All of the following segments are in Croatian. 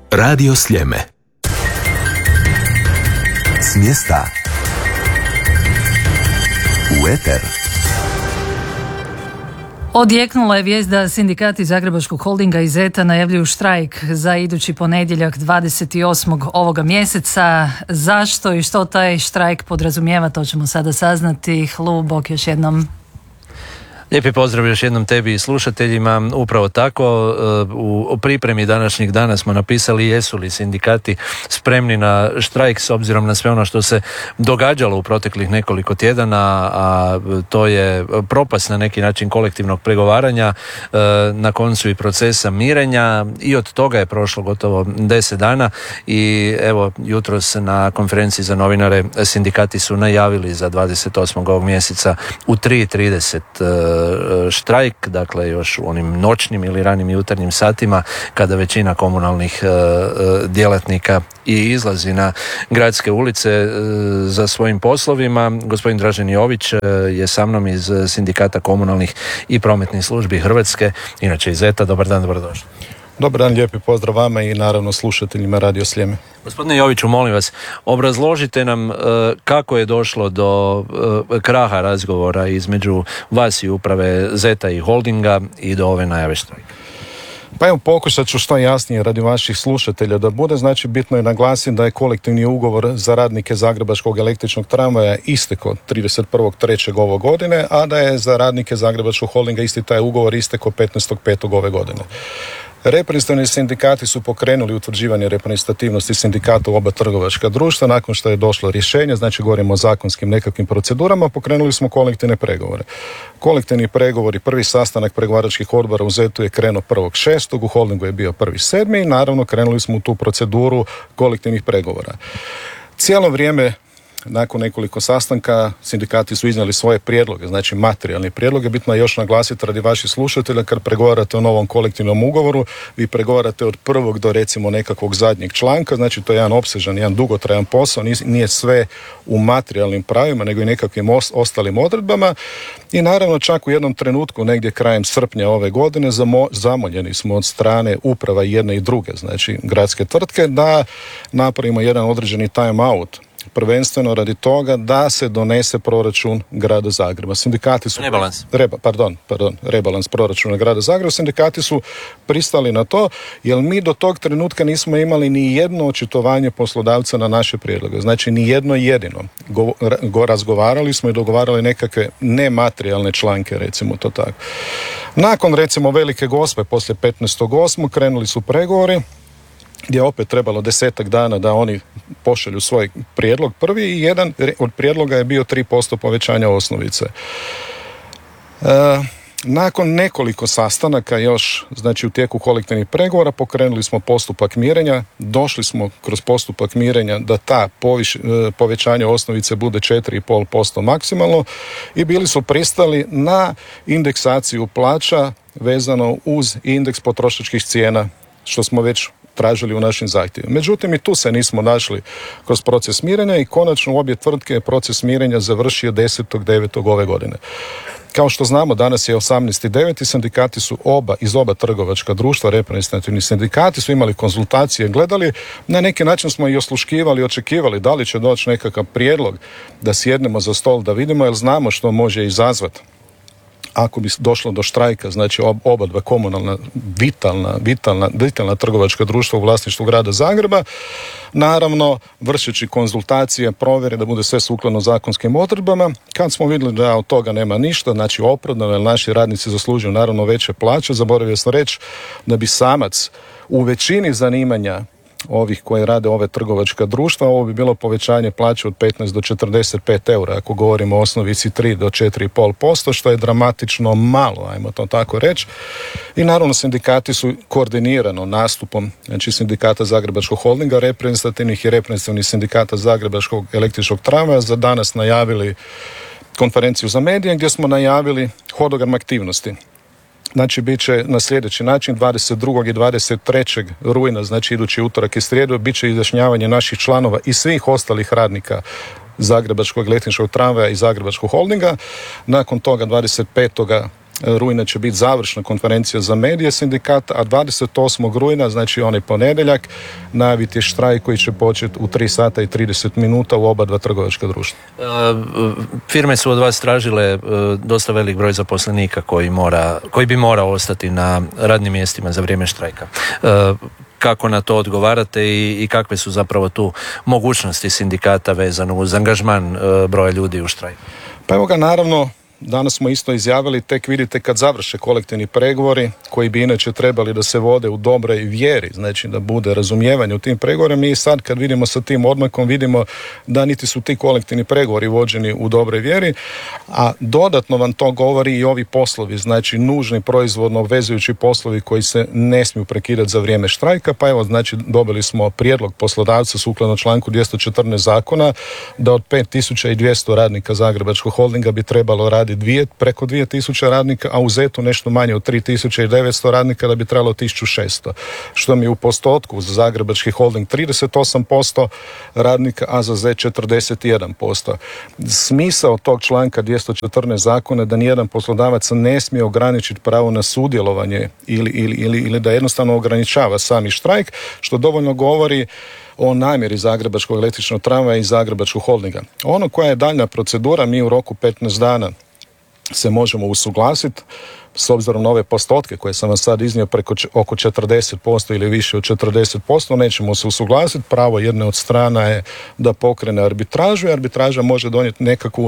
Radio Sljeme. S mjesta u eter. Odjeknula je vijest da sindikati Zagrebačkog holdinga i ZET-a najavljuju štrajk za idući ponedjeljak 28. ovoga mjeseca. Zašto i što taj štrajk podrazumijeva, to ćemo sada saznati. Hlu, bok još jednom. Lijepi pozdrav još jednom tebi i slušateljima. Upravo tako, u pripremi današnjeg dana smo napisali jesu li sindikati spremni na štrajk s obzirom na sve ono što se događalo u proteklih nekoliko tjedana, a to je propast na neki način kolektivnog pregovaranja, na koncu i procesa mirenja, i od toga je prošlo gotovo 10 dana i evo jutros na konferenciji za novinare sindikati su najavili za 28. ovog mjeseca u 3:30 štrajk, dakle još u onim noćnim ili ranim jutarnjim satima kada većina komunalnih djelatnika i izlazi na gradske ulice za svojim poslovima. Gospodin Dražen Jović je sa mnom iz Sindikata komunalnih i prometnih službi Hrvatske, inače iz ZET-a. Dobar dan, dobrodošli. Dobar dan, lijepi pozdrav vama i naravno slušateljima Radio Sljeme. Gospodine Joviću, molim vas, obrazložite nam kako je došlo do kraha razgovora između vas i uprave ZET-a i holdinga i do ove najave štrajka. Pa evo, pokušat ću što jasnije radi vaših slušatelja da bude. Znači, bitno je naglasiti da je kolektivni ugovor za radnike Zagrebačkog električnog tramvaja istekao 31.3. ove godine, a da je za radnike Zagrebačkog holdinga isti taj ugovor istekao 15.5. ove godine. Reprezentativni sindikati su pokrenuli utvrđivanje reprezentativnosti sindikata u oba trgovačka društva. Nakon što je došlo rješenje, znači govorimo o zakonskim nekakvim procedurama, pokrenuli smo kolektivne pregovore. Kolektivni pregovori, prvi sastanak pregovaračkih odbora u ZET-u je krenuo 1.6., u holdingu je bio 1.7. i naravno krenuli smo u tu proceduru kolektivnih pregovora. Cijelo vrijeme nakon nekoliko sastanka sindikati su iznijeli svoje prijedloge, znači materijalne prijedloge. Bitno je još naglasiti radi vaših slušatelja, kad pregovarate o novom kolektivnom ugovoru, vi pregovarate od prvog do recimo nekakvog zadnjeg članka, znači to je jedan opsežan, jedan dugotrajan posao, nije sve u materijalnim pravima, nego i nekakvim ostalim odredbama. I naravno čak u jednom trenutku, negdje krajem srpnja ove godine, zamoljeni smo od strane uprava jedne i druge, znači gradske tvrtke, da napravimo jedan određeni time out, prvenstveno radi toga da se donese proračun grada Zagreba. Sindikati su... Rebalans proračuna grada Zagreba. Sindikati su pristali na to, jer mi do tog trenutka nismo imali ni jedno očitovanje poslodavca na naše prijedloge. Znači ni jedno jedino. Razgovarali smo i dogovarali nekakve nematerijalne članke, recimo to tako. Nakon recimo Velike Gospe, poslije 15.8. krenuli su pregovori, gdje je opet trebalo 10 dana da oni pošalju svoj prijedlog prvi, i jedan od prijedloga je bio 3% povećanja osnovice. Nakon nekoliko sastanaka još, znači u tijeku kolektivnih pregovora, pokrenuli smo postupak mirenja, došli smo kroz postupak mirenja da ta povećanje osnovice bude 4,5% maksimalno, i bili su pristali na indeksaciju plaća vezano uz indeks potrošačkih cijena, što smo već tražili u našim zahtjevima. Međutim, i tu se nismo našli kroz proces mirenja i konačno u obje tvrtke je proces mirenja završio 10.9. ove godine. Kao što znamo, danas je 18.9. Sindikati su iz oba trgovačka društva, reprezentativni sindikati su imali konzultacije, gledali, na neki način smo i osluškivali, očekivali da li će doći nekakav prijedlog da sjednemo za stol, da vidimo, jer znamo što može izazvati ako bi došlo do štrajka, znači oba dva komunalna, vitalna trgovačka društva u vlasništvu grada Zagreba, naravno vršeći konzultacije, provjere da bude sve sukladno zakonskim odredbama. Kad smo vidjeli da od toga nema ništa, znači opravdano, jer naši radnici zaslužuju naravno veće plaće, zaboravio sam reći da bi samac u većini zanimanja ovih koji rade ove trgovačka društva, ovo bi bilo povećanje plaće od 15 do 45 eura, ako govorimo o osnovici 3 do 4,5%, što je dramatično malo, ajmo to tako reći. I naravno sindikati su koordinirano nastupom, znači sindikata Zagrebačkog holdinga, reprezentativnih i reprezentativnih sindikata Zagrebačkog električnog tramvaja za danas najavili konferenciju za medije gdje smo najavili hodogram aktivnosti. Znači, bit će na sljedeći način 22. i 23. rujna, znači idući utorak i srijedu, bit će izjašnjavanje naših članova i svih ostalih radnika Zagrebačkog električnog tramvaja i Zagrebačkog holdinga. Nakon toga 25. rujna će biti završna konferencija za medije sindikata, a 28. rujna, znači onaj ponedjeljak, najavit je štrajk koji će početi u 3 sata i 30 minuta u oba dva trgovačka društva. Firme su od vas tražile dosta velik broj zaposlenika koji bi morao ostati na radnim mjestima za vrijeme štrajka. Kako na to odgovarate i kakve su zapravo tu mogućnosti sindikata vezano uz angažman broja ljudi u štrajku? Pa evo ga, naravno, danas smo isto izjavili, tek vidite kad završe kolektivni pregovori koji bi inače trebali da se vode u dobroj vjeri, znači da bude razumijevanje u tim pregovorima. Mi sad kad vidimo sa tim odmakom vidimo da niti su ti kolektivni pregovori vođeni u dobroj vjeri, a dodatno vam to govori i ovi poslovi, znači nužni proizvodno obvezujući poslovi koji se ne smiju prekidati za vrijeme štrajka. Pa evo, znači dobili smo prijedlog poslodavca sukladno članku 214 zakona da od 5200 radnika Zagrebačkog holdinga bi trebalo raditi preko 2000 radnika, a u ZET-u nešto manje od 3900 radnika da bi trebalo 1600, što mi je u postotku za Zagrebački holding 38% radnika, a za ZET 41%. Smisao tog članka 214 zakona da nijedan poslodavac ne smije ograničiti pravo na sudjelovanje ili da jednostavno ograničava sami štrajk, što dovoljno govori o namjeri Zagrebačkog električnog tramvaja i Zagrebačkog holdinga. Ono koja je daljna procedura, mi u roku 15 dana se možemo usuglasiti s obzirom na ove postotke koje sam vam sad iznio oko 40% ili više od 40%, nećemo se usuglasiti. Pravo jedne od strana je da pokrene arbitražu i arbitraža može donijeti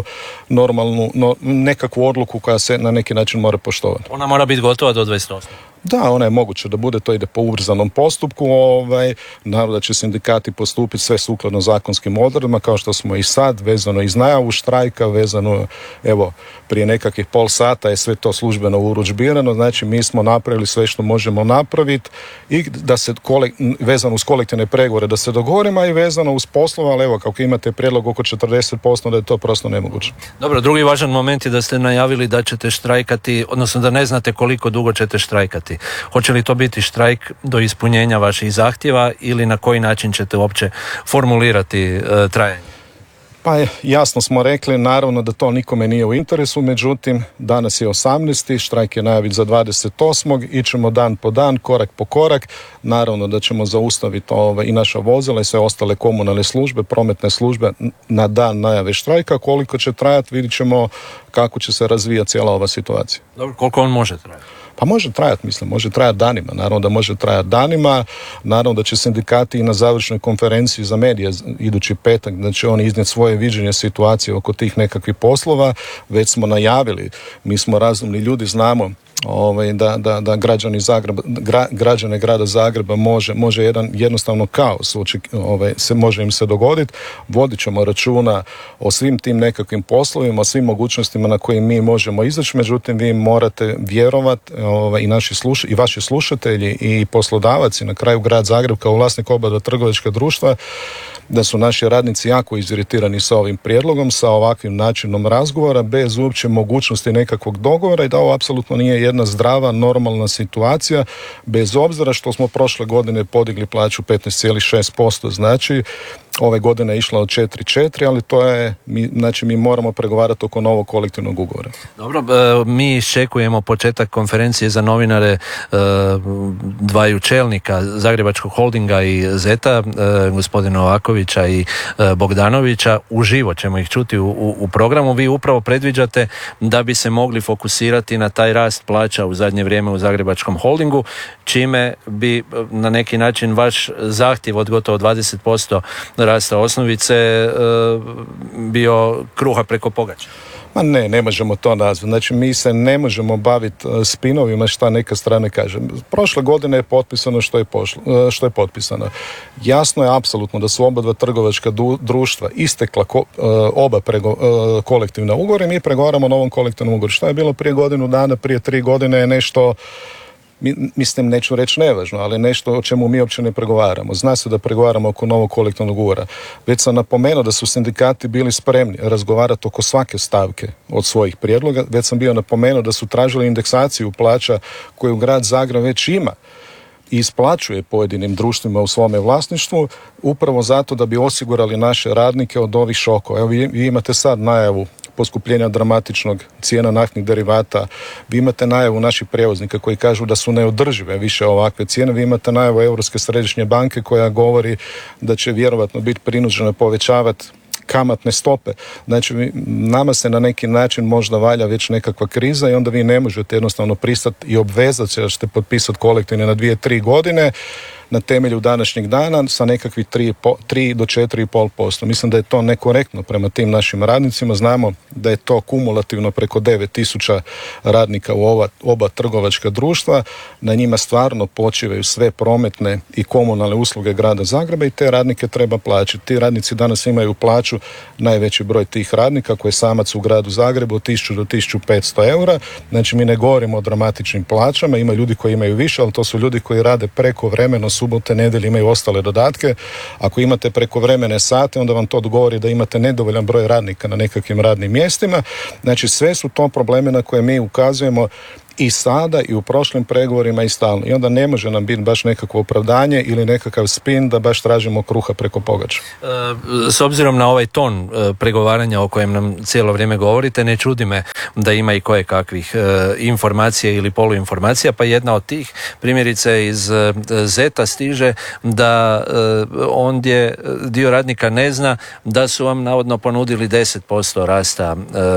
nekakvu odluku koja se na neki način mora poštovati. Ona mora biti gotova do 28. Da, ona je moguće da bude, to ide po ubrzanom postupku, naravno da će sindikati postupiti sve sukladno zakonskim odredbama, kao što smo i sad, vezano iz najavu štrajka, vezano, evo, prije nekakvih pol sata je sve to službeno urudžbirano, znači mi smo napravili sve što možemo napraviti i da se vezano uz kolektivne pregovore da se dogovorimo i vezano uz poslova, ali evo, kako imate prijedlog oko 40%, da je to prosto nemoguće. Dobro, drugi važan moment je da ste najavili da ćete štrajkati, odnosno da ne znate koliko dugo ćete štrajkati. Hoće li to biti štrajk do ispunjenja vaših zahtjeva ili na koji način ćete uopće formulirati trajanje? Pa jasno smo rekli, naravno da to nikome nije u interesu, međutim danas je 18. štrajk je najavit za 28. ićemo dan po dan, korak po korak, naravno da ćemo zaustaviti i naša vozila i sve ostale komunalne službe, prometne službe na dan najave štrajka. Koliko će trajati, vidit ćemo kako će se razvijati cijela ova situacija. Dobro, koliko on može trajati? Pa može trajati, može trajati danima, naravno da može trajati danima, naravno da će sindikati i na završnoj konferenciji za medije idući petak, da će oni iznijeti svoje viđenje situacije oko tih nekakvih poslova, već smo najavili, mi smo razumni ljudi, znamo da građane grada Zagreba može jedan jednostavno kaos može im se dogoditi. Vodit ćemo računa o svim tim nekakvim poslovima, o svim mogućnostima na koje mi možemo izaći, međutim vi morate vjerovati i vaši slušatelji i poslodavac i na kraju grad Zagreb kao vlasnik oba dva trgovačka društva, da su naši radnici jako iziritirani sa ovim prijedlogom, sa ovakvim načinom razgovora, bez uopće mogućnosti nekakvog dogovora i da ovo apsolutno nije jedna zdrava, normalna situacija, bez obzira što smo prošle godine podigli plaću 15,6%, znači ove godine je išla od 4,4, ali to je, znači mi moramo pregovarati oko novog kolektivnog ugovora. Dobro, mi iščekujemo početak konferencije za novinare dvaju čelnika Zagrebačkog holdinga i ZET-a, gospodina Novakovića i Bogdanovića. Uživo ćemo ih čuti u programu. Vi upravo predviđate da bi se mogli fokusirati na taj rast plaća u zadnje vrijeme u Zagrebačkom holdingu, čime bi na neki način vaš zahtjev od gotovo 20% rasta osnovice bio kruha preko pogača. Ma ne možemo to nazvati. Znači mi se ne možemo baviti spinovima šta neka strana kaže. Prošle godine je potpisano što je potpisano. Jasno je apsolutno da su oba dva trgovačka društva istekla oba kolektivna ugovora i mi pregovaramo o novom kolektivnom ugovoru. Šta je bilo prije godinu dana, prije 3 godine je nešto, mislim, neću reći nevažno, ali nešto o čemu mi uopće ne pregovaramo. Zna se da pregovaramo oko novog kolektivnog ugovora. Već sam napomenuo da su sindikati bili spremni razgovarati oko svake stavke od svojih prijedloga. Već sam bio napomenuo da su tražili indeksaciju plaća koju grad Zagreb već ima i isplaćuje pojedinim društvima u svome vlasništvu, upravo zato da bi osigurali naše radnike od ovih šokova. Evo vi imate sad najavu poskupljenja dramatičnog cijena naftnih derivata. Vi imate najavu naših prijevoznika koji kažu da su neodržive više ovakve cijene. Vi imate najavu Europske središnje banke koja govori da će vjerovatno biti prinuđena povećavati kamatne stope. Znači, nama se na neki način možda valja već nekakva kriza i onda vi ne možete jednostavno pristati i obvezati se da ćete potpisati kolektivne na 2-3 godine na temelju današnjeg dana sa nekakvih 3 do 4,5%. Mislim da je to nekorektno prema tim našim radnicima. Znamo da je to kumulativno preko 9.000 radnika u oba trgovačka društva. Na njima stvarno počivaju sve prometne i komunalne usluge grada Zagreba i te radnike treba plaćati. Ti radnici danas imaju plaću, najveći broj tih radnika koji je samac u gradu Zagrebu od 1000 do 1500 eura. Znači, mi ne govorimo o dramatičnim plaćama, ima ljudi koji imaju više, ali to su ljudi koji rade prekovremeno, subote, nedjelje, imaju ostale dodatke. Ako imate prekovremene sate, onda vam to govori da imate nedovoljan broj radnika na nekakvim radnim mjestima. Znači, sve su to probleme na koje mi ukazujemo i sada i u prošlim pregovorima i stalno. I onda ne može nam biti baš nekakvo opravdanje ili nekakav spin da baš tražimo kruha preko pogača. S obzirom na ovaj ton pregovaranja o kojem nam cijelo vrijeme govorite, ne čudi me da ima i koje kakvih informacija ili poluinformacija, pa jedna od tih primjerice iz Zeta stiže da ondje dio radnika ne zna da su vam navodno ponudili 10% rasta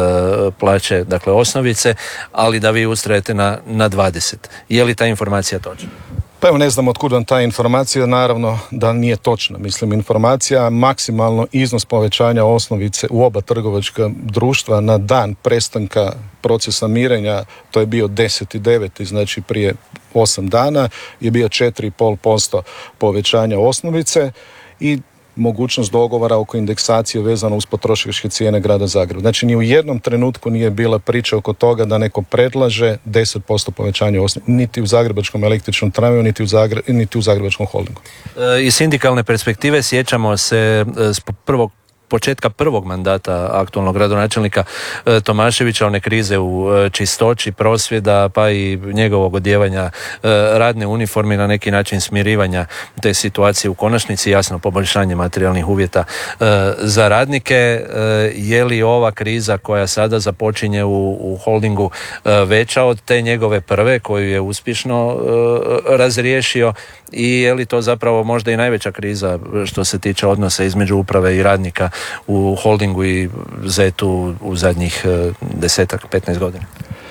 plaće, dakle osnovice, ali da vi ustrajete na 20. Je li ta informacija točna? Pa evo, ne znam otkud vam ta informacija, naravno da nije točna. Mislim, informacija maksimalno iznos povećanja osnovice u oba trgovačka društva na dan prestanka procesa mirenja, to je bio 10.9., znači prije 8 dana, je bio 4,5% povećanja osnovice i mogućnost dogovora oko indeksacije vezano uz potrošačke cijene grada Zagreba. Znači, ni u jednom trenutku nije bila priča oko toga da neko predlaže 10% povećanja osnovice, niti u Zagrebačkom električnom tramvaju, niti u Zagrebačkom holdingu. Iz sindikalne perspektive sjećamo se početka prvog mandata aktualnog gradonačelnika Tomaševića, one krize u čistoći, prosvjeda, pa i njegovog odijevanja radne uniforme, na neki način smirivanja te situacije u konačnici, jasno poboljšanje materijalnih uvjeta za radnike. Je li ova kriza koja sada započinje u holdingu veća od te njegove prve koju je uspješno razriješio i je li to zapravo možda i najveća kriza što se tiče odnosa između uprave i radnika u holdingu i Zetu u zadnjih 10-15 godina?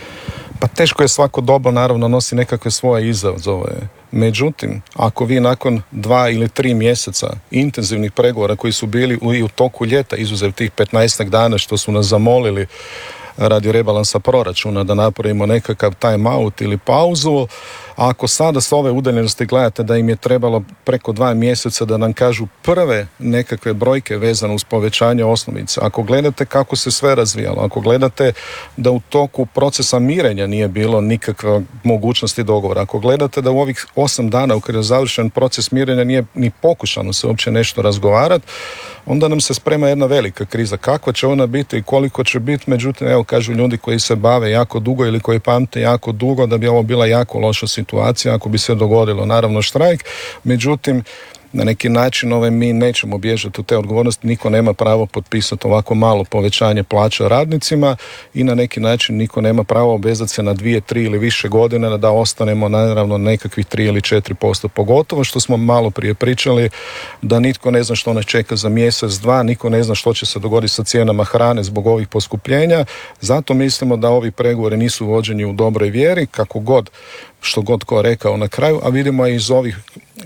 Pa teško je, svako doba naravno nosi nekakve svoje izazove. Međutim, ako vi nakon 2 ili 3 mjeseca intenzivnih pregovora koji su bili i u toku ljeta, izuzev tih 15 dana što su nas zamolili radi rebalansa proračuna da napravimo nekakav time out ili pauzu, a ako sada s ove udaljenosti gledate da im je trebalo preko 2 mjeseca da nam kažu prve nekakve brojke vezane uz povećanje osnovice, ako gledate kako se sve razvijalo, ako gledate da u toku procesa mirenja nije bilo nikakve mogućnosti dogovora, ako gledate da u ovih 8 dana u kada je završen proces mirenja nije ni pokušano se uopće nešto razgovarati, onda nam se sprema jedna velika kriza. Kakva će ona biti i koliko će biti, međutim, evo, kažu ljudi koji se bave jako dugo ili koji pamte jako dugo da bi ovo bila jako loša situacija ako bi se dogodilo naravno štrajk. Međutim, na neki način mi nećemo bježati u te odgovornosti, niko nema pravo potpisati ovako malo povećanje plaća radnicima i na neki način niko nema pravo obvezati se na 2, 3 ili više godina da ostanemo naravno nekakvih 3 ili 4%, pogotovo što smo malo prije pričali da nitko ne zna što nas čeka za mjesec, 2, niko ne zna što će se dogoditi sa cijenama hrane zbog ovih poskupljenja, zato mislimo da ovi pregovori nisu vođeni u dobroj vjeri, kako god, što god ko rekao na kraju, a vidimo iz ovih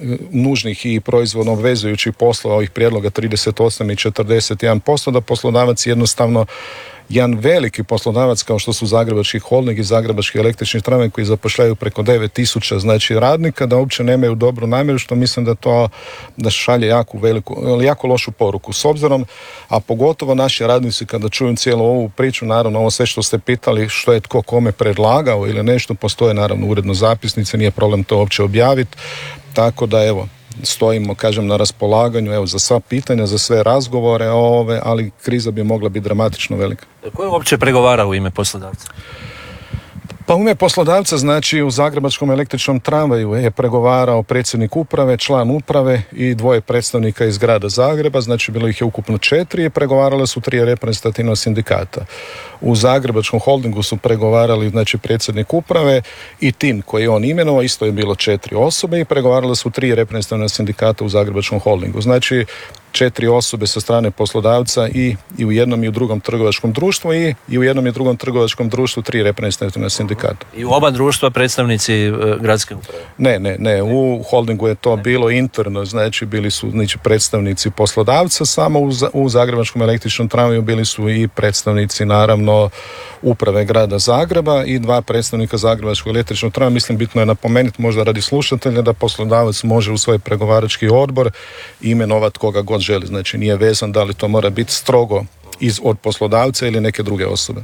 nužnih i proizvodno obvezujućih poslova, ovih prijedloga 38 i 41%, da poslodavac jednostavno, jedan veliki poslodavac kao što su Zagrebački holding i Zagrebački električni tramvaj koji zapošljavaju preko 9.000 znači radnika, da uopće nemaju dobru namjeru, što mislim da to da šalje jako lošu poruku. S obzirom, a pogotovo naši radnici kada čuju cijelu ovu priču, naravno ovo sve što ste pitali što je tko kome predlagao ili nešto, postoje naravno uredno zapisnice, nije problem to uopće objaviti, tako da evo, stojimo, kažem, na raspolaganju za sva pitanja, za sve razgovore, ali kriza bi mogla biti dramatično velika. Ko je uopće pregovara u ime poslodavca? Pa u ime poslodavca, znači u Zagrebačkom električnom tramvaju je pregovarao predsjednik uprave, član uprave i 2 predstavnika iz grada Zagreba, znači bilo ih je ukupno 4 i pregovarale su 3 reprezentativna sindikata. U Zagrebačkom holdingu su pregovarali, znači, predsjednik uprave i tim koji je on imenovao, isto je bilo 4 osobe i pregovarale su 3 reprezentativna sindikata u Zagrebačkom holdingu. Znači 4 osobe sa strane poslodavca i u jednom i u drugom trgovačkom društvu i u jednom i drugom trgovačkom društvu 3 reprezentativna sindikata. I u oba društva predstavnici gradske uprave? Ne, u holdingu je to bilo interno, znači bili su, znači, predstavnici poslodavca, samo u Zagrebačkom električnom tramvaju bili su i predstavnici, naravno, uprave grada Zagreba i 2 predstavnika Zagrebačkog električnog tramvaja. Mislim, bitno je napomenuti možda radi slušatelja da poslodavac može u svoj pregovarački odbor imenovati koga god želi, znači nije vezan da li to mora biti strogo od poslodavca ili neke druge osobe.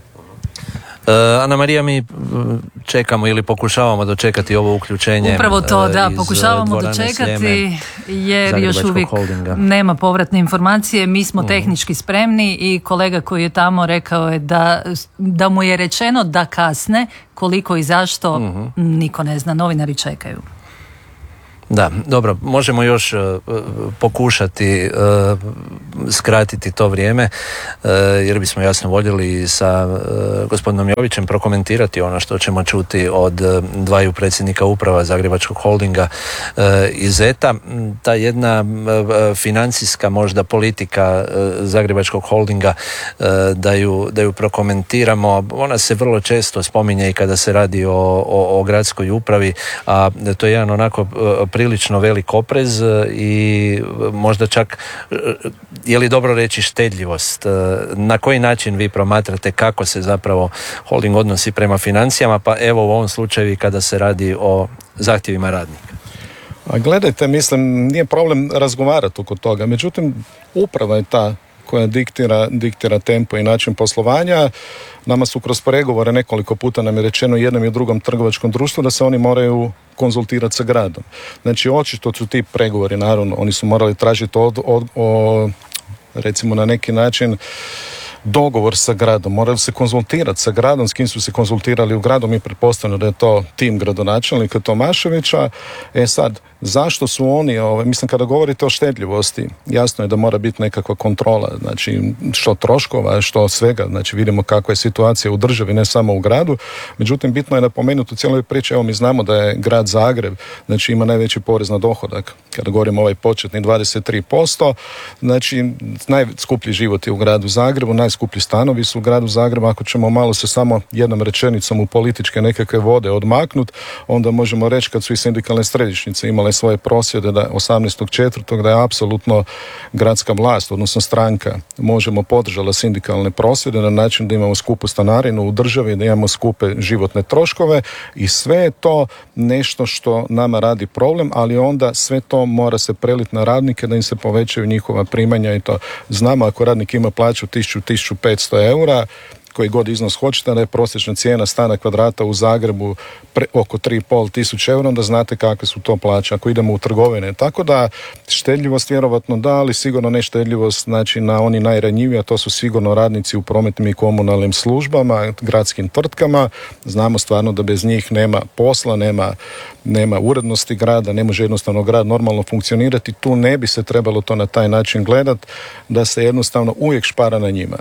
Ana Marija, mi čekamo ili pokušavamo dočekati ovo uključenje. Upravo to, da, pokušavamo dočekati jer još uvijek nema povratne informacije. Mi smo tehnički spremni i kolega koji je tamo rekao je da mu je rečeno da kasne, koliko i zašto niko ne zna, novinari čekaju. Da, dobro, možemo još pokušati skratiti to vrijeme, jer bismo jasno voljeli sa gospodinom Jovićem prokomentirati ono što ćemo čuti od 2 predsjednika uprava Zagrebačkog holdinga i ZET-a. Ta jedna financijska možda politika Zagrebačkog holdinga, da ju prokomentiramo, ona se vrlo često spominje i kada se radi o gradskoj upravi, a to je jedan onako prilično velik oprez i možda čak, je li dobro reći, štedljivost. Na koji način vi promatrate kako se zapravo holding odnosi prema financijama, pa evo u ovom slučaju i kada se radi o zahtjevima radnika? A gledajte, mislim, nije problem razgovarati oko toga, međutim, uprava je ta koja diktira tempo i način poslovanja. Nama su kroz pregovore nekoliko puta nam je rečeno jednom i drugom trgovačkom društvu da se oni moraju konzultirati sa gradom. Znači, očito su ti pregovori, naravno, oni su morali tražiti recimo na neki način dogovor sa gradom, morali se konzultirati sa gradom, s kim su se konzultirali u gradu, mi pretpostavljamo da je to tim gradonačelnika Tomaševića. Sad, zašto su oni, mislim, kada govorite o štedljivosti, jasno je da mora biti nekakva kontrola, znači što troškova, što svega, znači vidimo kakva je situacija u državi, ne samo u gradu, međutim bitno je napomenuti u cijeloj priči, evo mi znamo da je grad Zagreb, znači ima najveći porez na dohodak, kada govorimo ovaj početni 23%, znači najskuplji život je u gradu Zagrebu, najskuplji stanovi su u gradu Zagrebu. Ako ćemo malo se samo jednom rečenicom u političke nekakve vode odmaknut, onda možemo reći kad su i sindikalne središnjice imale svoje prosvjede da 18.4. da je apsolutno gradska vlast, odnosno stranka, možemo podržala sindikalne prosvjede na način da imamo skupu stanarinu u državi, da imamo skupe životne troškove i sve je to nešto što nama radi problem, ali onda sve to mora se preliti na radnike da im se povećaju njihova primanja i to. Znamo ako radnik ima plaću 1.500 eura, koji god iznos hoćete, da je prosječna cijena stana kvadrata u Zagrebu oko 3.500 eura, onda znate kakve su to plaće ako idemo u trgovine. Tako da štedljivost vjerovatno da, ali sigurno ne štedljivost, znači na oni najranjiviji, a to su sigurno radnici u prometnim i komunalnim službama, gradskim tvrtkama. Znamo stvarno da bez njih nema posla, nema urednosti grada, ne može jednostavno grad normalno funkcionirati. Tu ne bi se trebalo to na taj način gledati, da se jednostavno uvijek špara na njima.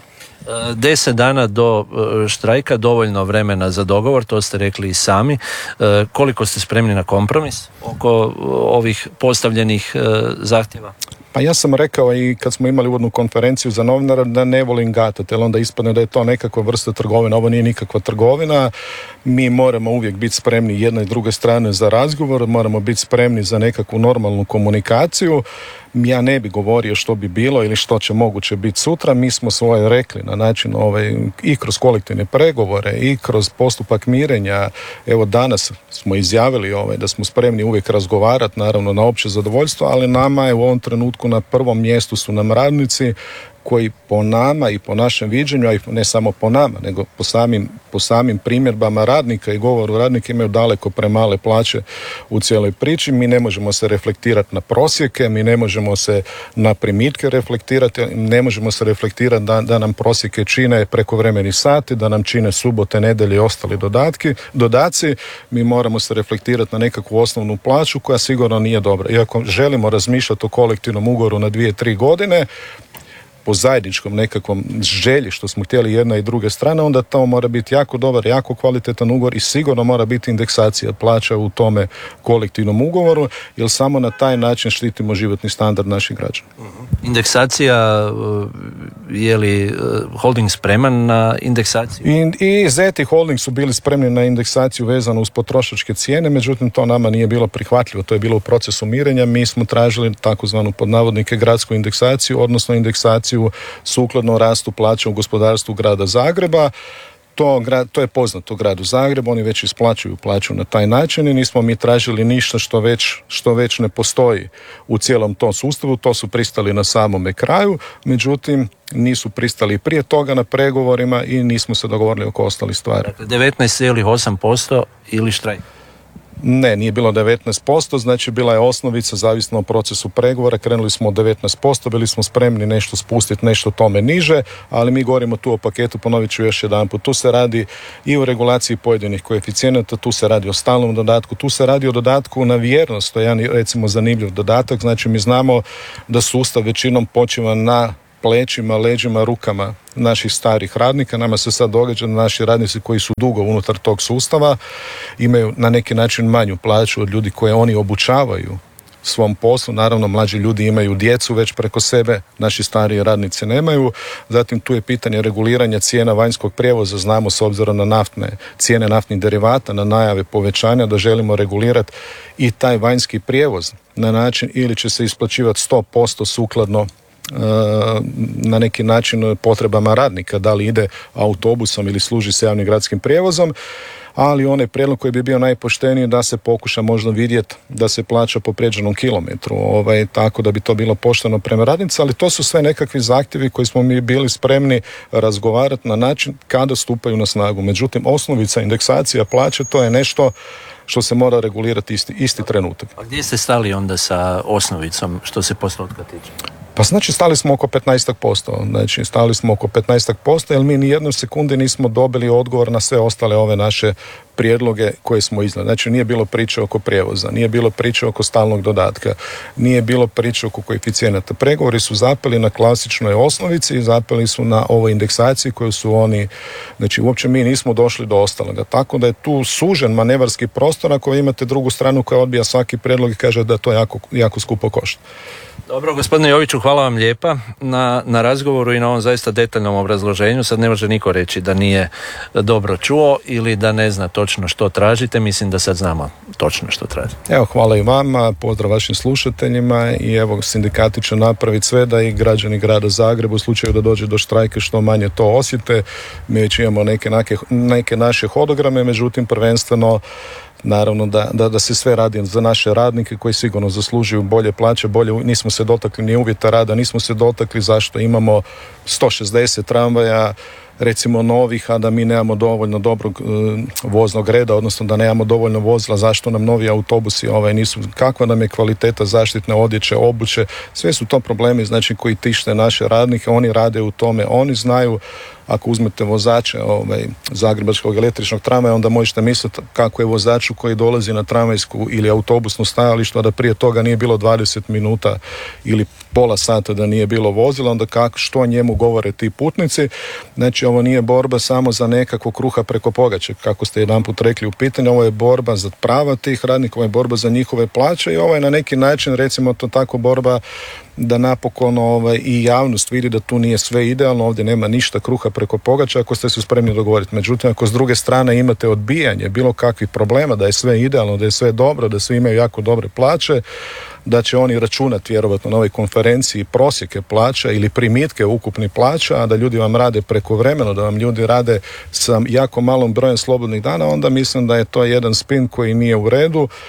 10 dana do štrajka, dovoljno vremena za dogovor, to ste rekli i sami. Koliko ste spremni na kompromis oko ovih postavljenih zahtjeva? Pa ja sam rekao i kad smo imali uvodnu konferenciju za novinara da ne volim gatati, jer onda ispadne da je to nekakva vrsta trgovine. Ovo nije nikakva trgovina. Mi moramo uvijek biti spremni jedne i druge strane za razgovor, moramo biti spremni za nekakvu normalnu komunikaciju. Ja ne bi govorio što bi bilo ili što će moguće biti sutra. Mi smo svoje rekli na način i kroz kolektivne pregovore i kroz postupak mirenja. Evo danas smo izjavili da smo spremni uvijek razgovarati, naravno na opće zadovoljstvo, ali nama je u ovom trenutku na prvom mjestu su nam radnici koji po nama i po našem viđenju, a i ne samo po nama, nego po samim primjedbama radnika i govoru radnika imaju daleko premale plaće u cijeloj priči. Mi ne možemo se reflektirati na prosjeke, mi ne možemo se na primitke reflektirati, ne možemo se reflektirati da nam prosjeke čine prekovremeni sati, da nam čine subote, nedjelje i ostali dodaci. Mi moramo se reflektirati na nekakvu osnovnu plaću koja sigurno nije dobra. Iako želimo razmišljati o kolektivnom ugovoru na 2-3 godine, po zajedničkom nekakvom želji što smo htjeli jedna i druge strane, onda to mora biti jako dobar, jako kvalitetan ugovor i sigurno mora biti indeksacija plaća u tome kolektivnom ugovoru, jer samo na taj način štitimo životni standard naših građana. Indeksacija, je li holding spreman na indeksaciju? I ZET i holding su bili spremni na indeksaciju vezanu uz potrošačke cijene, međutim to nama nije bilo prihvatljivo, to je bilo u procesu mirenja, mi smo tražili takozvanu pod navodnike gradsku indeksaciju, odnosno indeksaciju sukladno rastu plaća u gospodarstvu grada Zagreba. To je poznato u gradu Zagrebu, oni već isplaćuju plaću na taj način i nismo mi tražili ništa što već ne postoji u cijelom tom sustavu, to su pristali na samome kraju, međutim nisu pristali prije toga na pregovorima i nismo se dogovorili oko ostalih stvari. Dakle, 19,8% ili štrajk? Ne, nije bilo 19%, znači bila je osnovica zavisno o procesu pregovora, krenuli smo od 19%, bili smo spremni nešto spustiti, nešto tome niže, ali mi govorimo tu o paketu, ponovit ću još jedanput, tu se radi i o regulaciji pojedinih koeficijenata, tu se radi o stalnom dodatku, tu se radi o dodatku na vjernost, to je jedan recimo zanimljiv dodatak, znači mi znamo da sustav većinom počiva na plećima, leđima, rukama naših starih radnika. Nama se sad događa da naši radnici koji su dugo unutar tog sustava imaju na neki način manju plaću od ljudi koje oni obučavaju svom poslu. Naravno, mlađi ljudi imaju djecu već preko sebe, naši stariji radnici nemaju. Zatim tu je pitanje reguliranja cijena vanjskog prijevoza. Znamo s obzirom na cijene naftnih derivata, na najave povećanja da želimo regulirati i taj vanjski prijevoz na način ili će se isplaćivati 100% sukladno na neki način potrebama radnika, da li ide autobusom ili služi se javnim gradskim prijevozom, ali onaj prijedlog koji bi bio najpošteniji da se pokuša možda vidjeti da se plaća po prijeđenom kilometru, tako da bi to bilo pošteno prema radnicima, ali to su sve nekakvi zahtjevi koji smo mi bili spremni razgovarati na način kada stupaju na snagu. Međutim, osnovica indeksacija plaće, to je nešto što se mora regulirati isti trenutak. A gdje ste stali onda sa osnovicom što se postotka tiče? Pa znači stali smo oko 15%, jer mi ni jednu sekunde nismo dobili odgovor na sve ostale ove naše prijedloge koje smo iznali. Znači nije bilo priče oko prijevoza, nije bilo priče oko stalnog dodatka, nije bilo priče oko koeficijenata. Pregovori su zapeli na klasičnoj osnovici i zapeli su na ovoj indeksaciji koju su oni, znači uopće mi nismo došli do ostaloga. Tako da je tu sužen manevarski prostor ako imate drugu stranu koja odbija svaki prijedlog i kaže da to jako skupo košta. Dobro, gospodine Joviću, hvala vam lijepa na razgovoru i na ovom zaista detaljnom obrazloženju. Sad ne može niko reći da nije dobro čuo ili da ne zna točno što tražite. Mislim da sad znamo točno što tražite. Evo, hvala i vama, pozdrav vašim slušateljima i evo, sindikati će napraviti sve da i građani grada Zagreba u slučaju da dođe do štrajka što manje to osjete. Mi već imamo neke naše hodograme, međutim prvenstveno naravno da se sve radi za naše radnike koji sigurno zaslužuju bolje plaće, nismo se dotakli ni uvjeta rada, nismo se dotakli zašto imamo 160 tramvaja recimo novih, a da mi nemamo dovoljno dobrog voznog reda, odnosno da nemamo dovoljno vozila, zašto nam novi autobusi nisu, kakva nam je kvaliteta zaštitne odjeće, obuće, sve su to problemi znači koji tište naše radnike, oni rade u tome, oni znaju. Ako uzmete vozače zagrebačkog električnog tramvaja, onda možete misliti kako je vozaču koji dolazi na tramvajsku ili autobusnu stajalištu, a da prije toga nije bilo 20 minuta ili pola sata da nije bilo vozila, onda što njemu govore ti putnici. Znači, ovo nije borba samo za nekakvo kruha preko pogače, kako ste jedanput rekli u pitanju, ovo je borba za prava tih radnika, ovo je borba za njihove plaće i ovo je na neki način, recimo to tako, borba da napokon i javnost vidi da tu nije sve idealno, ovdje nema ništa kruha preko pogača ako ste se spremni dogovoriti. Međutim, ako s druge strane imate odbijanje bilo kakvih problema, da je sve idealno, da je sve dobro, da svi imaju jako dobre plaće, da će oni računati vjerovatno na ovoj konferenciji prosjeke plaća ili primitke ukupnih plaća, a da ljudi vam rade prekovremeno, da vam ljudi rade sa jako malom brojem slobodnih dana, onda mislim da je to jedan spin koji nije u redu.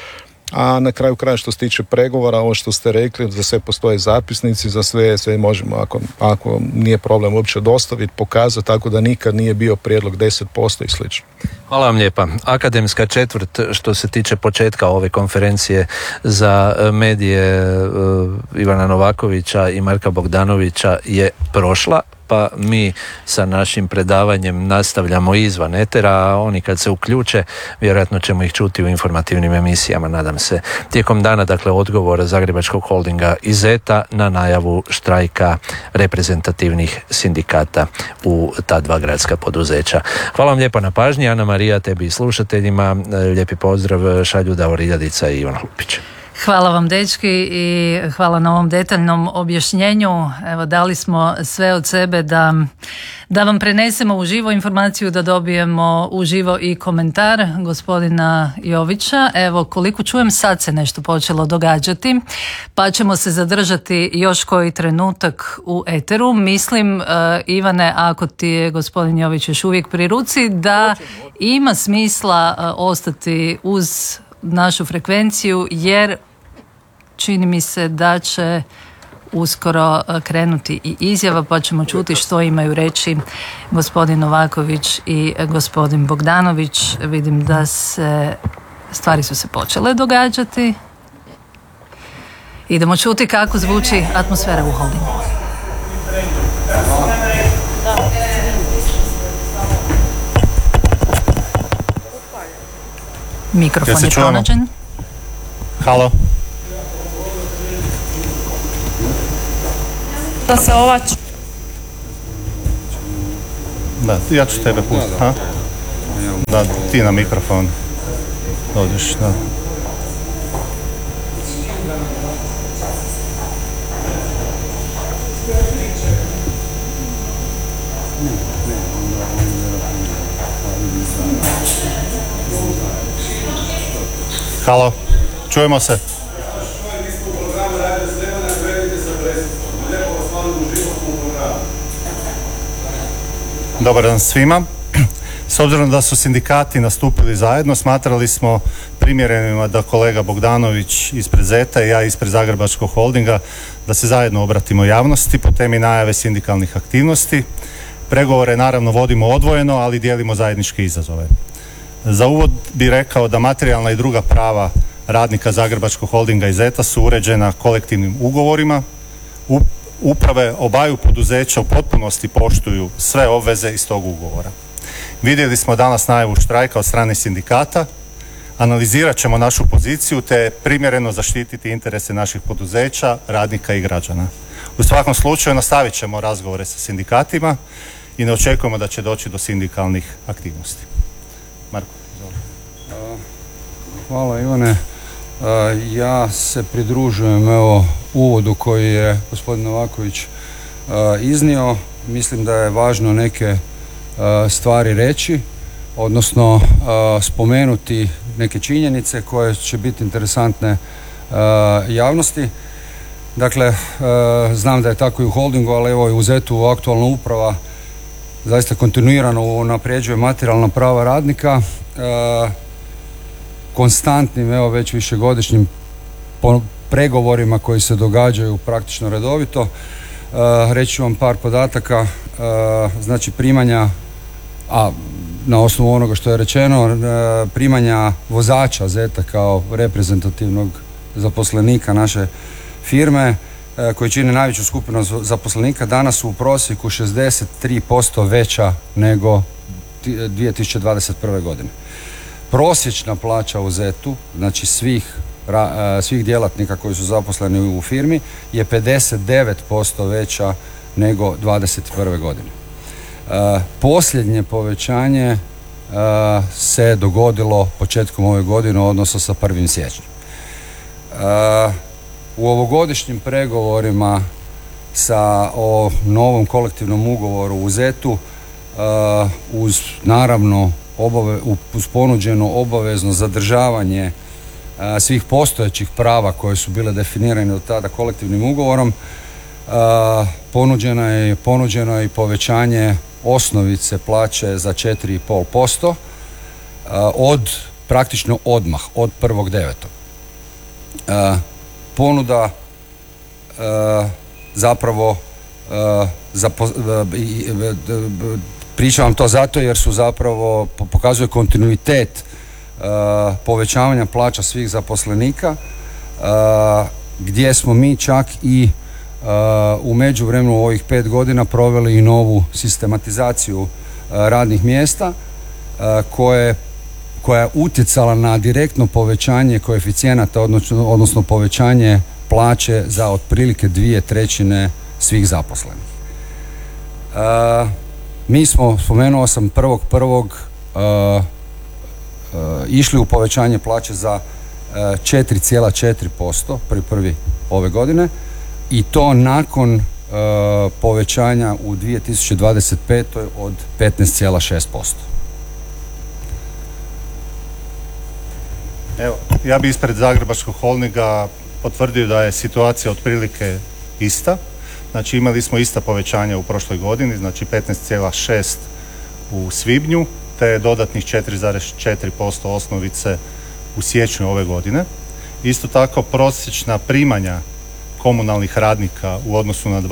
A na kraju kraja što se tiče pregovora, ovo što ste rekli, za sve postoje zapisnici, za sve možemo, ako nije problem uopće dostaviti, pokazati, tako da nikad nije bio prijedlog 10% i slično. Hvala vam lijepa. Akademska četvrt što se tiče početka ove konferencije za medije Ivana Novakovića i Marka Bogdanovića je prošla, pa mi sa našim predavanjem nastavljamo izvan etera, a oni kad se uključe vjerojatno ćemo ih čuti u informativnim emisijama, nadam se. Tijekom dana, dakle, odgovor Zagrebačkog holdinga i ZET-a na najavu štrajka reprezentativnih sindikata u ta dva gradska poduzeća. Hvala vam lijepo na pažnji. Ana Marija, tebi i slušateljima lijepi pozdrav šalju Davor Iljadica i Ivan Hlupić. Hvala vam, dečki, i hvala na ovom detaljnom objašnjenju. Evo, dali smo sve od sebe da vam prenesemo uživo informaciju, da dobijemo uživo i komentar gospodina Jovića. Evo, koliko čujem, sad se nešto počelo događati, pa ćemo se zadržati još koji trenutak u eteru. Mislim, Ivane, ako ti je gospodin Jović još uvijek pri ruci, da ima smisla ostati uz našu frekvenciju, jer čini mi se da će uskoro krenuti i izjava, pa ćemo čuti što imaju reći gospodin Novaković i gospodin Bogdanović. Vidim da stvari su se počele događati. Idemo čuti kako zvuči atmosfera u holdingu. Mikrofon je pronađen. Halo. Da se Da, ja ću tebe pustiti, ha? Da, ti na mikrofon. Dođeš, da. Halo, čujemo se. Dobar dan svima. S obzirom da su sindikati nastupili zajedno, smatrali smo primjerenima da kolega Bogdanović ispred ZET-a i ja ispred Zagrebačkog holdinga da se zajedno obratimo javnosti po temi najave sindikalnih aktivnosti. Pregovore naravno vodimo odvojeno, ali dijelimo zajedničke izazove. Za uvod bih rekao da materijalna i druga prava radnika Zagrebačkog holdinga i ZET-a su uređena kolektivnim ugovorima. Uprave obaju poduzeća u potpunosti poštuju sve obveze iz tog ugovora. Vidjeli smo danas najavu štrajka od strane sindikata, analizirat ćemo našu poziciju te primjereno zaštititi interese naših poduzeća, radnika i građana. U svakom slučaju nastavit ćemo razgovore sa sindikatima i ne očekujemo da će doći do sindikalnih aktivnosti. Marko, izvolite. Hvala Ivane. Ja se pridružujem uvodu koji je gospodin Novaković iznio. Mislim da je važno neke stvari reći, odnosno spomenuti neke činjenice koje će biti interesantne javnosti. Dakle, znam da je tako i u holdingu, ali evo i u ZET-u aktualna uprava zaista kontinuirano unapređuje materijalna prava radnika, konstantnim, već višegodišnjim pregovorima koji se događaju praktično redovito. Reći ću vam par podataka, znači primanja, a na osnovu onoga što je rečeno, primanja vozača ZET-a kao reprezentativnog zaposlenika naše firme, koji čine najveću skupinu zaposlenika, danas su u prosjeku 63% veća nego 2021. godine. Prosječna plaća u ZET-u, znači svih djelatnika koji su zaposleni u firmi, je 59% veća nego 2021. godine. Posljednje povećanje se dogodilo početkom ove godine, odnosno sa 1. siječnjem. U ovogodišnjim pregovorima o novom kolektivnom ugovoru u ZET-u, uz naravno uz ponuđeno obavezno zadržavanje svih postojećih prava koje su bile definirane do tada kolektivnim ugovorom, ponuđeno je i povećanje osnovice plaće za 4,5% praktično odmah, od 1.9. ponuda zapravo pričam to zato jer su zapravo pokazuje kontinuitet povećavanja plaća svih zaposlenika, gdje smo mi čak i u međuvremenu ovih 5 godina proveli i novu sistematizaciju radnih mjesta koja je utjecala na direktno povećanje koeficijenata, odnosno povećanje plaće za otprilike 2/3 svih zaposlenih. Mi smo, spomenuo sam 1.1. Išli u povećanje plaće za 4,4% 1.1. ove godine i to nakon povećanja u 2025. od 15,6%. Evo, ja bi ispred Zagrebačkog holdinga potvrdio da je situacija otprilike ista. Znači imali smo ista povećanja u prošloj godini, znači 15,6 u svibnju, te dodatnih 4,4% osnovice u siječnju ove godine. Isto tako prosječna primanja komunalnih radnika u odnosu na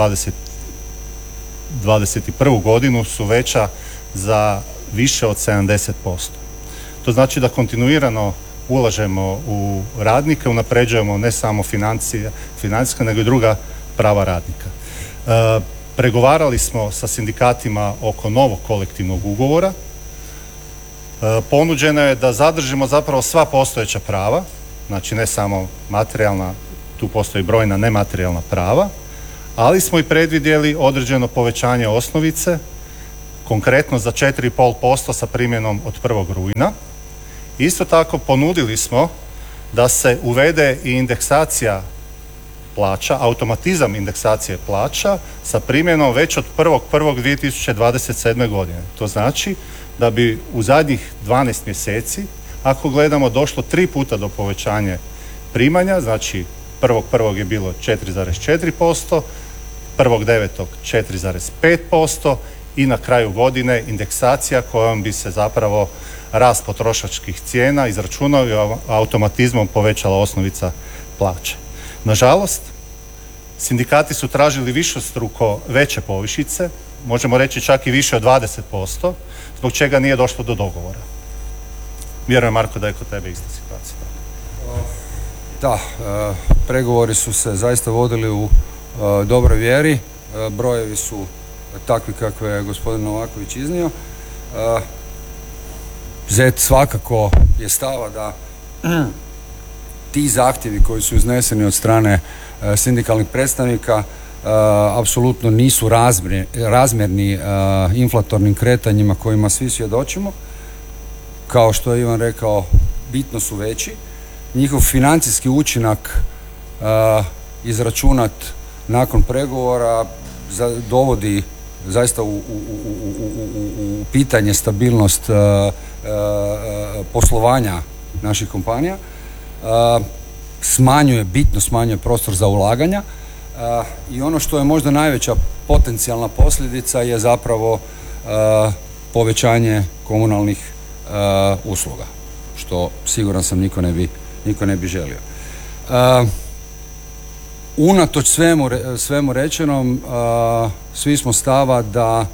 2021. godinu su veća za više od 70%. To znači da kontinuirano ulažemo u radnike, unapređujemo ne samo financijska, nego i druga prava radnika. Pregovarali smo sa sindikatima oko novog kolektivnog ugovora. Ponuđeno je da zadržimo zapravo sva postojeća prava, znači ne samo materijalna, tu postoji brojna nematerijalna prava, ali smo i predvidjeli određeno povećanje osnovice, konkretno za 4,5% sa primjenom od 1. rujna. Isto tako ponudili smo da se uvede i indeksacija plaća, automatizam indeksacije plaća sa primjenom već od 1.1.2027. godine. To znači da bi u zadnjih 12 mjeseci, ako gledamo, došlo 3 puta do povećanja primanja, znači 1.1. je bilo 4,4%, 1.9. 4,5% i na kraju godine indeksacija kojom bi se zapravo rast potrošačkih cijena izračunao i automatizmom povećala osnovica plaće. Nažalost, sindikati su tražili višestruko veće povišice, možemo reći čak i više od 20%, zbog čega nije došlo do dogovora. Vjerujem, Marko, da je kod tebe ista situacija. Da, pregovori su se zaista vodili u dobroj vjeri, brojevi su takvi kakve je gospodin Novaković iznio. ZET svakako je stava da ti zahtjevi koji su izneseni od strane sindikalnih predstavnika apsolutno nisu razmjerni inflatornim kretanjima kojima svi svjedočimo. Kao što je Ivan rekao, bitno su veći. Njihov financijski učinak izračunat nakon pregovora dovodi zaista u pitanje stabilnost poslovanja naših kompanija. Bitno smanjuje prostor za ulaganja i ono što je možda najveća potencijalna posljedica je zapravo povećanje komunalnih usluga, što siguran sam niko ne bi želio. Unatoč svemu rečenom, svi smo stava da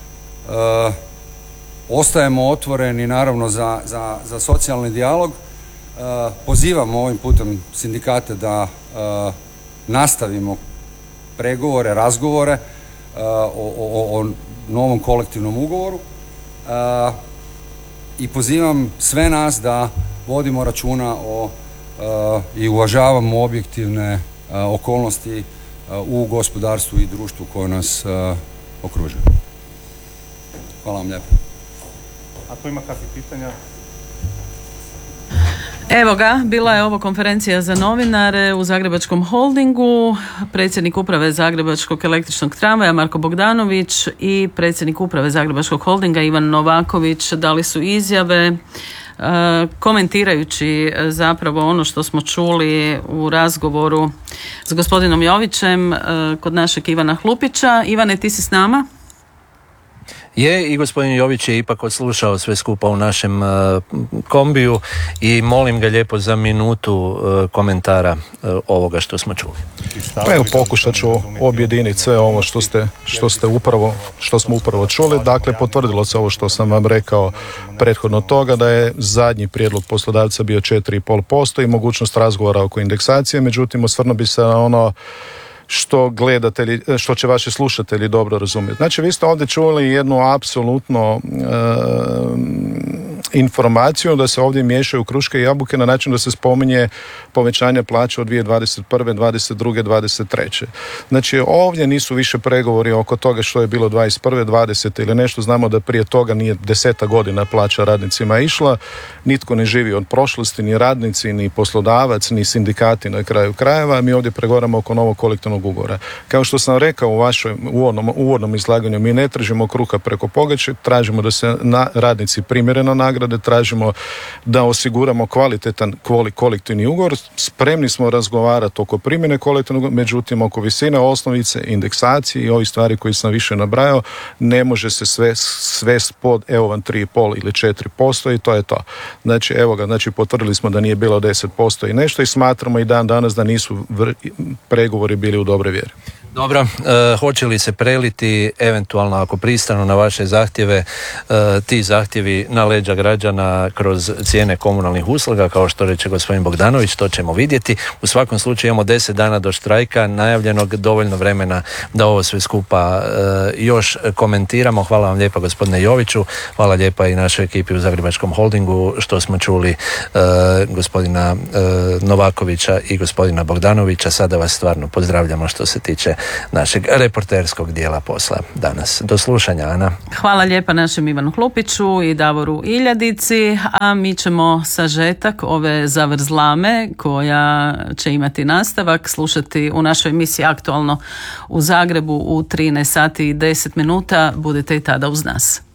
ostajemo otvoreni naravno za socijalni dijalog. Pozivamo ovim putem sindikate da nastavimo pregovore, razgovore o novom kolektivnom ugovoru i pozivam sve nas da vodimo računa i uvažavamo objektivne okolnosti u gospodarstvu i društvu koje nas okružuje. Hvala vam lijepo. Ako ima kakvih pitanja? Evo ga, bila je ovo konferencija za novinare u Zagrebačkom holdingu. Predsjednik uprave Zagrebačkog električnog tramvaja Marko Bogdanović i predsjednik uprave Zagrebačkog holdinga Ivan Novaković dali su izjave komentirajući zapravo ono što smo čuli u razgovoru s gospodinom Jovićem kod našeg Ivana Hlupića. Ivane, ti si s nama? Je, i gospodin Jović je ipak odslušao sve skupa u našem kombiju i molim ga lijepo za minutu komentara ovoga što smo čuli. Pa evo, pokušat ću objediniti sve ovo što smo upravo čuli. Dakle, potvrdilo se ovo što sam vam rekao prethodno toga, da je zadnji prijedlog poslodavca bio 4,5% i mogućnost razgovora oko indeksacije. Međutim, osvrnuo bi se na ono što će vaši slušatelji dobro razumjeti. Znači, vi ste ovdje čuli jednu apsolutno informaciju da se ovdje miješaju kruške i jabuke na način da se spominje povećanje plaća od 2021., 2022., 2023. Znači, ovdje nisu više pregovori oko toga što je bilo 2021., 2020. ili nešto. Znamo da prije toga nije 10 godina plaća radnicima išla. Nitko ne živi od prošlosti, ni radnici, ni poslodavac, ni sindikati na kraju krajeva. Mi ovdje pregovaramo oko novog kolektivnog ugovora. Kao što sam rekao u vašem uvodnom izlaganju, mi ne tražimo kruha preko pogače, tražimo da se radnici primjereno nagrade, tražimo da osiguramo kvalitetan kolektivni ugovor. Spremni smo razgovarati oko primjene kolektivnog ugovora, međutim oko visine osnovice, indeksacije i ovih stvari koje sam više nabrajao, ne može se sve pod evo vam 3,5 ili 4% i to je to. Znači, evo ga, znači potvrdili smo da nije bilo 10% i nešto i smatramo i dan danas da nisu pregovori bili u dobroj vjeri. Dobro, hoće li se preliti eventualno ako pristanu na vaše zahtjeve ti zahtjevi na leđa građana kroz cijene komunalnih usluga, kao što reče gospodin Bogdanović, to ćemo vidjeti. U svakom slučaju imamo 10 dana do štrajka najavljenog, dovoljno vremena da ovo sve skupa još komentiramo. Hvala vam lijepa gospodine Joviću, hvala lijepa i našoj ekipi u Zagrebačkom holdingu što smo čuli gospodina Novakovića i gospodina Bogdanovića. Sada vas stvarno pozdravljamo što se tiče našeg reporterskog dijela posla danas. Do slušanja, Ana. Hvala lijepa našem Ivanu Hlupiću i Davoru Iljadici, a mi ćemo sažetak ove zavrzlame koja će imati nastavak slušati u našoj emisiji Aktualno u Zagrebu u 13 sati i 10 minuta. Budete i tada uz nas.